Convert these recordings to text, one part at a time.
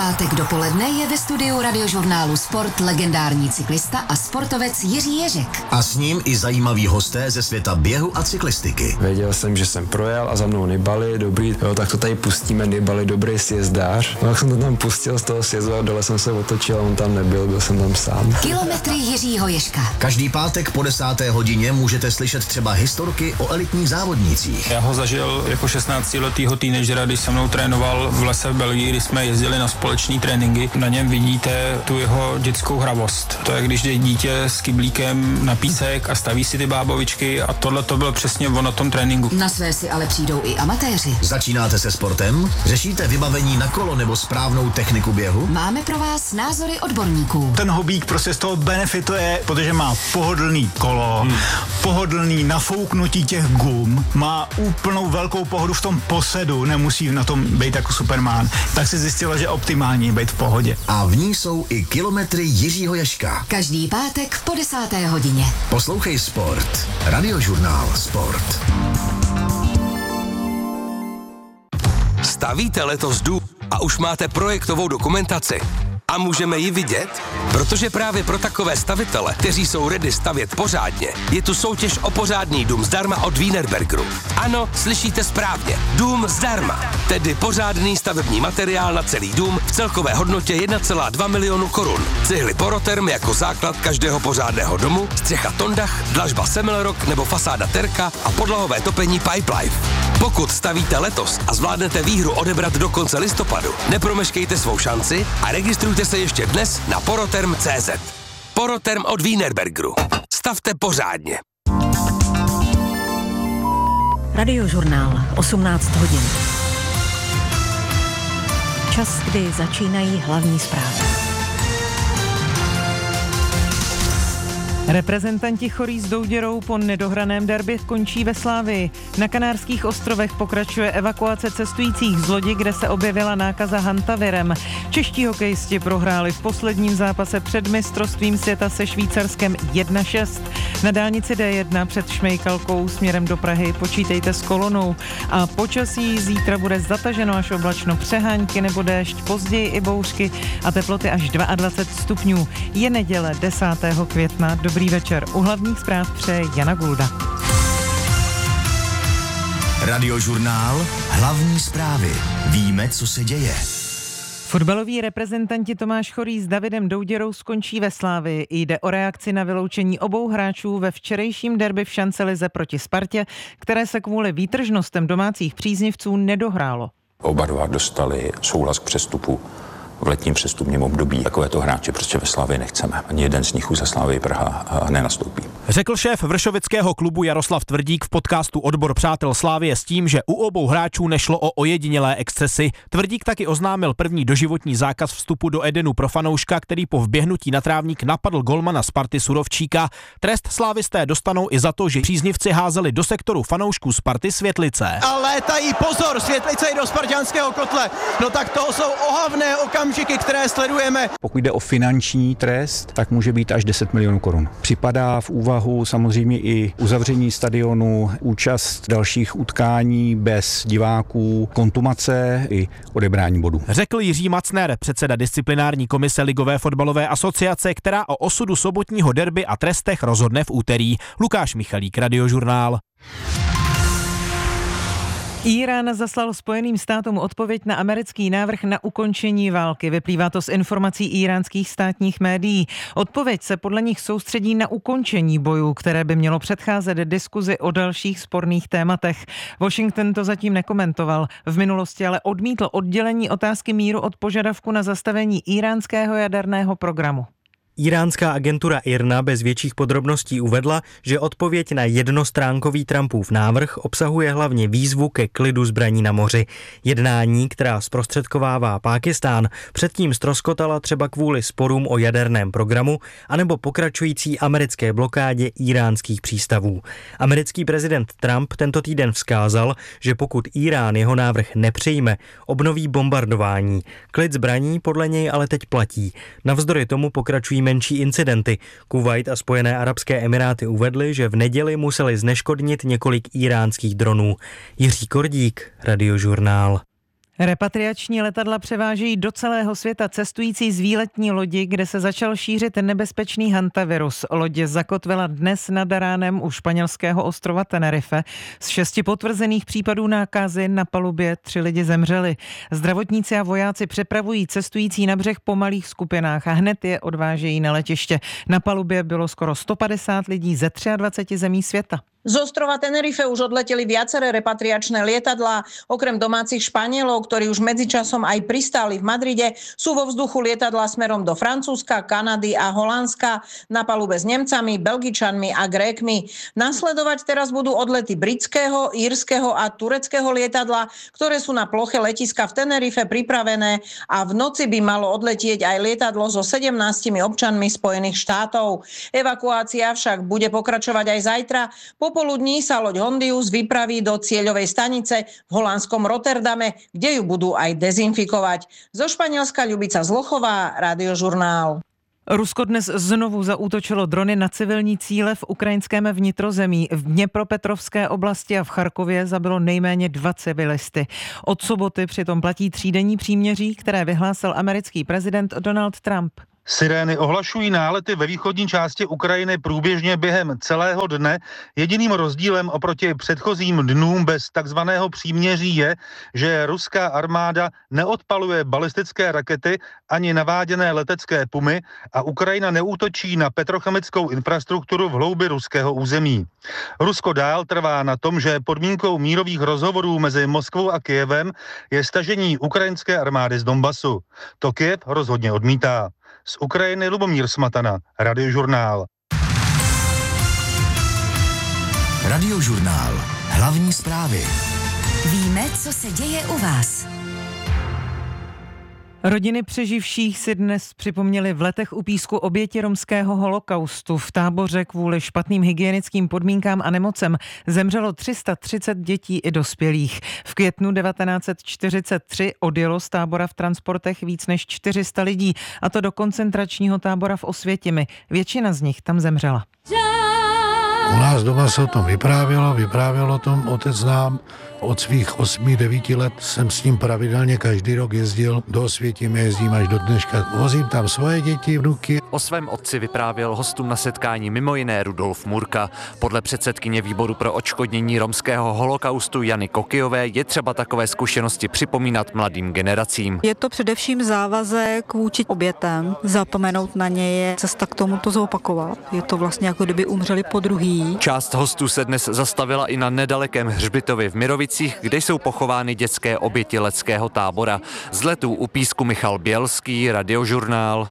pátek dopoledne je ve studiu Radiožurnálu Sport legendární cyklista a sportovec Jiří Ježek. A s ním i zajímaví hosté ze světa běhu a cyklistiky. Věděl jsem, že jsem projel a za mnou Nibali, dobrý, jo, tak to tady pustíme, Nibali, dobrý sjezdář. No, jak jsem to tam pustil z toho sjezdu a dole jsem se otočil a on tam nebyl, byl jsem tam sám. Kilometry Jiřího Ježka. Každý pátek po 10. hodině můžete slyšet třeba historky o elitních závodnících. Já ho zažil jako 16letýho teenagera, když se mnou trénoval v lese v Belgii, kdy jsme jezdili na společný tréninky. Na něm vidíte tu jeho dětskou hravost. To je, když jde dítě s kyblíkem na písek a staví si ty bábovičky a tohle to bylo přesně on na tom tréninku. Na své si ale přijdou i amatéři. Začínáte se sportem? Řešíte vybavení na kolo nebo správnou techniku běhu? Máme pro vás názory odborníků. Ten hobík prostě z toho benefituje, protože má pohodlný kolo, pohodlný nafouknutí těch gum, má úplnou velkou pohodu v tom posedu, nemusí na tom být jako Superman. Tak si zjistila, že optimální být v pohodě. A v ní jsou i kilometry Jiřího Ježka. Každý pátek po 10. hodině. Poslouchej Sport. Radiožurnál Sport. Stavíte letos dům a už máte projektovou dokumentaci? A můžeme ji vidět? Protože právě pro takové stavitele, kteří jsou ready stavět pořádně, je tu soutěž o pořádný dům zdarma od Wienerbergeru. Ano, slyšíte správně. Dům zdarma. Tedy pořádný stavební materiál na celý dům v celkové hodnotě 1,2 milionu korun. Cihly Poroterm jako základ každého pořádného domu, střecha Tondach, dlažba Semmelrock nebo fasáda Terka a podlahové topení Pipelife. Pokud stavíte letos a zvládnete výhru odebrat do konce listopadu, nepromeškejte svou šanci a registrujte se ještě dnes na poroterm.cz. Poroterm od Wienerbergeru. Stavte pořádně. Radiožurnál, 18 hodin. Čas, kdy začínají hlavní zprávy. Reprezentanti Chorí s douděrou po nedohraném derby končí ve Slavii. Na Kanárských ostrovech pokračuje evakuace cestujících z lodi, kde se objevila nákaza hantavirem. Čeští hokejisti prohráli v posledním zápase před mistrovstvím světa se Švýcarskem 1-6. Na dálnici D1 před Šmejkalkou směrem do Prahy počítejte s kolonou. A počasí zítra bude zataženo až oblačno, přehánky nebo déšť, později i bouřky a teploty až 22 stupňů. Je neděle 10. května. Dobrý večer. U hlavních zpráv přeje Jana Gulda. Radiožurnál. Hlavní zprávy. Víme, co se děje. Fotbaloví reprezentanti Tomáš Chorý s Davidem Douděrou skončí ve Slavii. Jde o reakci na vyloučení obou hráčů ve včerejším derby v šancelize proti Spartě, které se kvůli výtržnostem domácích příznivců nedohrálo. Oba dva dostali souhlas k přestupu v letním přestupním období. Takovéto hráče prostě ve Slavii nechceme. Ani jeden z nich už za Slavii Praha nenastoupí. Řekl šéf vršovického klubu Jaroslav Tvrdík v podcastu Odbor přátel Slavie s tím, že u obou hráčů nešlo o ojedinělé excesy. Tvrdík taky oznámil první doživotní zákaz vstupu do Edenu pro fanouška, který po vběhnutí na trávník napadl golmana Sparty Surovčíka. Trest slávisté dostanou i za to, že příznivci házeli do sektoru fanoušků Sparty světlice. A létají, pozor, světlice i do sparťanského kotle. No tak to jsou ohavné okamžiky, které sledujeme. Pokud jde o finanční trest, tak může být až 10 milionů korun. Připadá v úvahu samozřejmě i uzavření stadionu, účast dalších utkání bez diváků, kontumace i odebrání bodů. Řekl Jiří Macner, předseda disciplinární komise Ligové fotbalové asociace, která o osudu sobotního derby a trestech rozhodne v úterý. Lukáš Michalík, Radiožurnál. Írán zaslal Spojeným státům odpověď na americký návrh na ukončení války. Vyplývá to z informací íránských státních médií. Odpověď se podle nich soustředí na ukončení bojů, které by mělo předcházet diskuzi o dalších sporných tématech. Washington to zatím nekomentoval. V minulosti ale odmítl oddělení otázky míru od požadavku na zastavení íránského jaderného programu. Iránská agentura IRNA bez větších podrobností uvedla, že odpověď na jednostránkový Trumpův návrh obsahuje hlavně výzvu ke klidu zbraní na moři. Jednání, která zprostředkovává Pákistán, předtím ztroskotala třeba kvůli sporům o jaderném programu anebo pokračující americké blokádě íránských přístavů. Americký prezident Trump tento týden vzkázal, že pokud Irán jeho návrh nepřijme, obnoví bombardování. Klid zbraní podle něj ale teď platí. Navzdory tomu pokračují menší incidenty. Kuvajt a Spojené arabské emiráty uvedly, že v neděli museli zneškodnit několik íránských dronů. Jiří Kordík, Radiožurnál. Repatriační letadla převážejí do celého světa cestující z výletní lodi, kde se začal šířit nebezpečný hantavirus. Lodě zakotvila dnes nad ránem u španělského ostrova Tenerife. Z 6 potvrzených případů nákazy na palubě 3 lidi zemřeli. Zdravotníci a vojáci přepravují cestující na břeh po malých skupinách a hned je odvážejí na letiště. Na palubě bylo skoro 150 lidí ze 23 zemí světa. Z ostrova Tenerife už odleteli viaceré repatriačné lietadlá. Okrem domácich Španielov, ktorí už medzičasom aj pristáli v Madride, sú vo vzduchu lietadlá smerom do Francúzska, Kanady a Holandska, na palube s Nemcami, Belgičanmi a Grékmi. Nasledovať teraz budú odlety britského, írskeho a tureckého lietadla, ktoré sú na ploche letiska v Tenerife pripravené, a v noci by malo odletieť aj lietadlo so 17 občanmi Spojených štátov. Evakuácia však bude pokračovať aj zajtra. Popoludní sa loď Hondius vypraví do cieľovej stanice v holandskom Rotterdame, kde ju budú aj dezinfikovať. Zo Španielska Ľubica Zlochová, Radiožurnál. Rusko dnes znovu zaútočilo drony na civilní cíle v ukrajinském vnitrozemí. V Dněpropetrovské oblasti a v Charkově zabilo nejméně 2 civilisty. Od soboty přitom platí 3denní příměří, které vyhlásil americký prezident Donald Trump. Sirény ohlašují nálety ve východní části Ukrajiny průběžně během celého dne. Jediným rozdílem oproti předchozím dnům bez takzvaného příměří je, že ruská armáda neodpaluje balistické rakety ani naváděné letecké pumy a Ukrajina neútočí na petrochemickou infrastrukturu v hloubi ruského území. Rusko dál trvá na tom, že podmínkou mírových rozhovorů mezi Moskvou a Kyjevem je stažení ukrajinské armády z Donbasu. To Kyjev rozhodně odmítá. Z Ukrajiny Lubomír Smatana, Radiožurnál. Radiožurnál. Hlavní zprávy. Víme, co se děje u vás. Rodiny přeživších si dnes připomněly v Letech u Písku oběti romského holokaustu. V táboře kvůli špatným hygienickým podmínkám a nemocem zemřelo 330 dětí i dospělých. V květnu 1943 odjelo z tábora v transportech víc než 400 lidí, a to do koncentračního tábora v Osvětimi. Většina z nich tam zemřela. U nás doma se o tom vyprávělo o tom otec nám. Od svých 8-9 let jsem s ním pravidelně každý rok jezdil do Osvětimi, jezdím až do dneška. Vozím tam svoje děti, vnuky. O svém otci vyprávěl hostům na setkání mimo jiné Rudolf Murka. Podle předsedkyně výboru pro odškodnění romského holokaustu Jany Kokijové je třeba takové zkušenosti připomínat mladým generacím. Je to především závazek vůči obětem, zapomenout na ně je cesta k tomu to zopakovat. Je to vlastně jako kdyby umřeli podruhý. Část hostů se dnes zastavila i na nedalekém hřbitově v Mirovicích, kde jsou pochovány dětské oběti leteckého tábora. Z Letů u Písku Michal Bělský, Radiožurnál.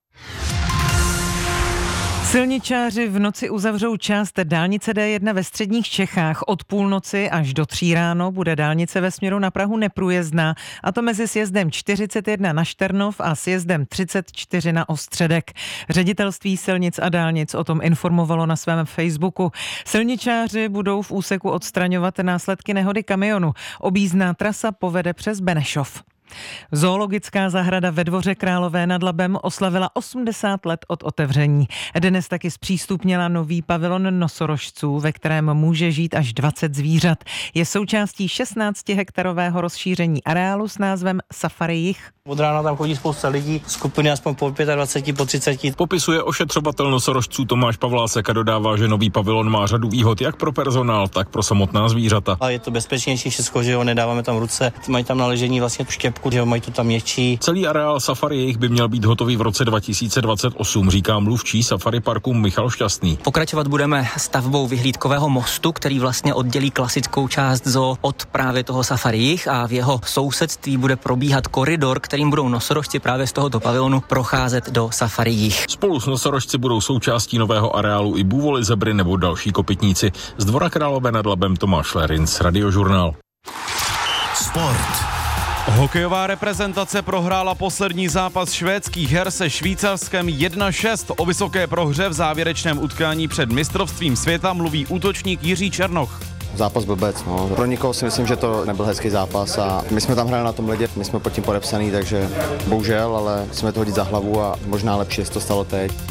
Silničáři v noci uzavřou část dálnice D1 ve středních Čechách. Od půlnoci až do 3 ráno bude dálnice ve směru na Prahu neprůjezdná, a to mezi sjezdem 41 na Šternov a sjezdem 34 na Ostředek. Ředitelství silnic a dálnic o tom informovalo na svém Facebooku. Silničáři budou v úseku odstraňovat následky nehody kamionu. Objízdná trasa povede přes Benešov. Zoologická zahrada ve Dvoře Králové nad Labem oslavila 80 let od otevření. Dnes taky zpřístupnila nový pavilon nosorožců, ve kterém může žít až 20 zvířat. Je součástí 16-hektarového rozšíření areálu s názvem Safari Jih. Od rána tam chodí spousta lidí, skupiny aspoň po 25, po 30. Popisuje ošetřovatel nosorožců Tomáš Pavlásek a dodává, že nový pavilon má řadu výhod jak pro personál, tak pro samotná zvířata. A je to bezpečnější všechno, že jo, nedáváme tam ruce, mají tam na ležení vlastně tu štěpku, že jo, mají to tam měkčí. Celý areál Safari Jih by měl být hotový v roce 2028, říká mluvčí Safari Parku Michal Šťastný. Pokračovat budeme stavbou vyhlídkového mostu, který vlastně oddělí klasickou část zoo od právě toho Safari Jih, a v jeho sousedství bude probíhat koridor, kterým budou nosorožci právě z tohoto pavilonu procházet do Safari Jih. Spolu s nosorožci budou součástí nového areálu i bůvoly, zebry nebo další kopytníci. Z Dvora Králové nad Labem Tomáš Lerinc, Radiožurnál. Sport. Hokejová reprezentace prohrála poslední zápas švédských her se Švýcarskem 1-6. O vysoké prohře v závěrečném utkání před mistrovstvím světa mluví útočník Jiří Černoch. Zápas blbec, no. Pro nikoho si myslím, že to nebyl hezký zápas a my jsme tam hráli na tom ledě, my jsme pod tím podepsaný, takže bohužel, ale musíme to hodit za hlavu a možná lepší, jestli to stalo teď.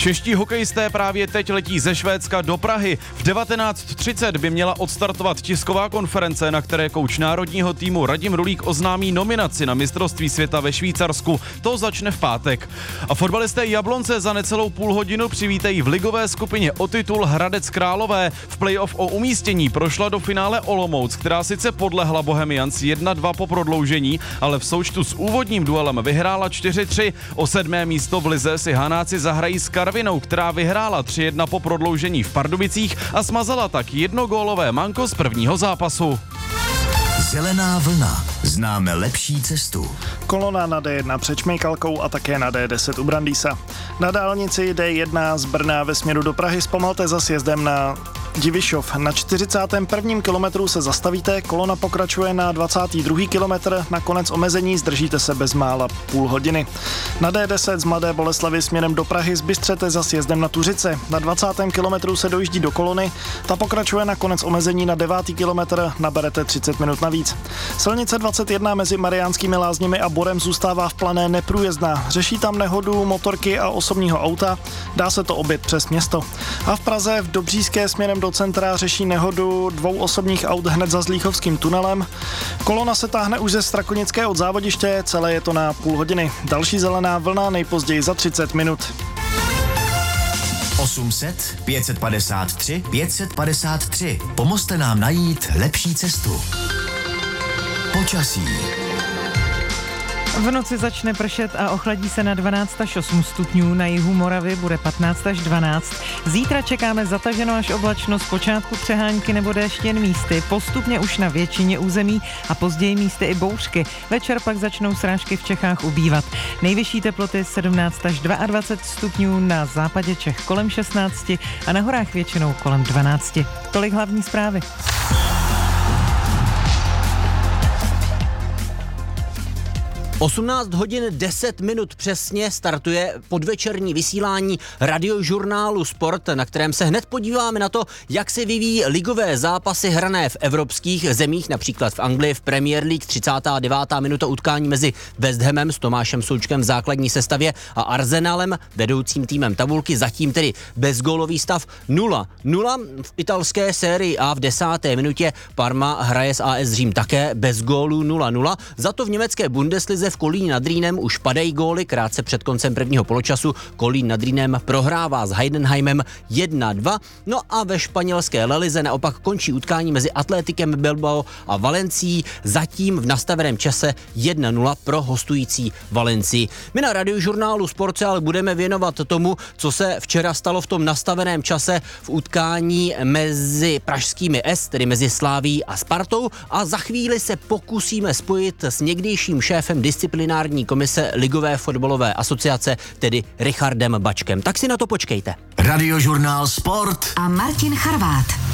Čeští hokejisté právě teď letí ze Švédska do Prahy. V 19:30 by měla odstartovat tisková konference, na které kouč národního týmu Radim Rulík oznámí nominaci na mistrovství světa ve Švýcarsku. To začne v pátek. A fotbalisté Jablonce za necelou půl hodinu přivítají v ligové skupině o titul Hradec Králové. V playoff o umístění prošla do finále Olomouc, která sice podlehla Bohemians 1-2 po prodloužení, ale v součtu s úvodním duelem vyhrála 4-3. O 7. místo v lize si Hanáci zahrají s Karvinou, která vyhrála 3-1 po prodloužení v Pardubicích a smazala tak jednogólové manko z prvního zápasu. Zelená vlna. Známe lepší cestu. Kolona na D1 před Šmejkalkou a také na D10 u Brandýsa. Na dálnici D1 z Brna ve směru do Prahy zpomalte za sjezdem na Divišov. Na 41. kilometru se zastavíte, kolona pokračuje na 22. kilometr, na konec omezení zdržíte se bezmála půl hodiny. Na D10 z Mladé Boleslavi směrem do Prahy zbystřete za sjezdem na Tuřice. Na 20. kilometru se dojíždí do kolony, ta pokračuje na konec omezení na 9. kilometr, naberete 30 minut navíc. Silnice 21 mezi Mariánskými Lázněmi a Borem zůstává v Plané neprůjezdná. Řeší tam nehodu motorky a osobního auta, dá se to objet přes město. A v Praze v Dobříšské směrem do centra řeší nehodu 2 osobních aut hned za Zlíchovským tunelem. Kolona se táhne už ze Strakonické od závodiště, celé je to na půl hodiny. Další zelená vlna nejpozději za 30 minut. 800 553 553. Pomozte nám najít lepší cestu. Počasí. V noci začne pršet a ochladí se na 12 až 8 stupňů, na jihu Moravy bude 15 až 12. Zítra čekáme zataženo až oblačno, zpočátku přehánky nebo déšť jen místy, postupně už na většině území a později místy i bouřky. Večer pak začnou srážky v Čechách ubývat. Nejvyšší teploty 17 až 22 stupňů, na západě Čech kolem 16 a na horách většinou kolem 12. Tolik hlavní zprávy. 18 hodin 10 minut přesně startuje podvečerní vysílání radiožurnálu Sport, na kterém se hned podíváme na to, jak se vyvíjí ligové zápasy hrané v evropských zemích, například v Anglii v Premier League 39. minuta utkání mezi West Hamem s Tomášem Součkem v základní sestavě a Arsenalem, vedoucím týmem tabulky, zatím tedy bezgólový stav 0-0. V italské sérii A v 10. minutě Parma hraje s AS Řím také bez gólů 0-0. Za to v německé Bundeslize v Kolíně nad Rýnem už padají góly, krátce před koncem prvního poločasu Kolín nad Rýnem prohrává s Heidenheimem 1-2. No a ve španělské La Lize naopak končí utkání mezi Atletikem Bilbao a Valencií, zatím v nastaveném čase 1-0 pro hostující Valencii. My na radiožurnálu Sport ale budeme věnovat tomu, co se včera stalo v tom nastaveném čase v utkání mezi pražskými S, tedy mezi Slavií a Spartou, a za chvíli se pokusíme spojit s někdejším šéfem disciplinární komise Ligové fotbalové asociace, tedy Richardem Bačkem. Tak si na to počkejte. Radiožurnál Sport a Martin Charvát.